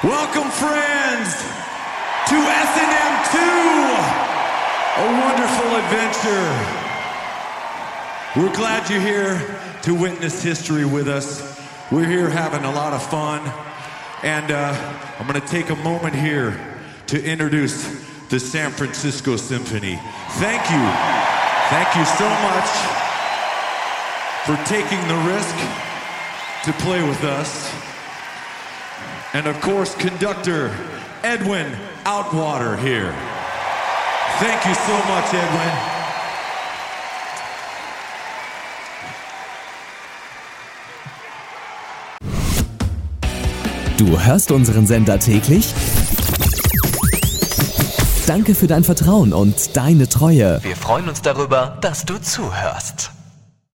Welcome, friends, to S&M 2, a wonderful adventure. We're glad you're here to witness history with us. We're here having a lot of fun, and I'm going to take a moment here to introduce the San Francisco Symphony. Thank you. Thank you so much for taking the risk to play with us. And of course, conductor Edwin Outwater here. Thank you so much, Edwin. Du hörst unseren Sender täglich? Danke für dein Vertrauen und deine Treue. Wir freuen uns darüber, dass du zuhörst.